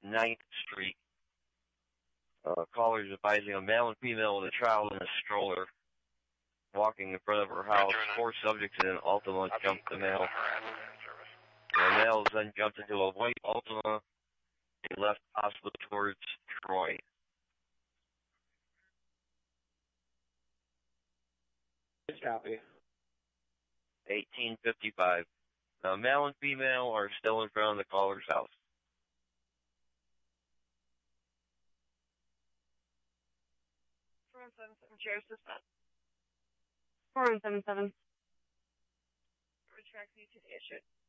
9th Street. Callers advising a male and female with a child in a stroller walking in front of her house. 4 subjects in an Altima jumped the male. The males then jumped into a white Altima and left hospital towards Troy. Copy. 1855. Now, male and female are still in front of the caller's house. Chair suspect. 4177. Retract you to the issue.